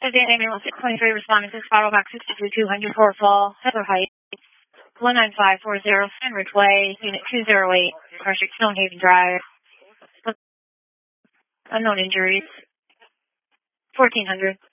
Fifty-eight ambulance 623 responding to spiral back 62-200 Fort Fall, Heather Heights, 19540 Sandridge Way, Unit 208, Crush Stonehaven Drive. Unknown injuries. 1400.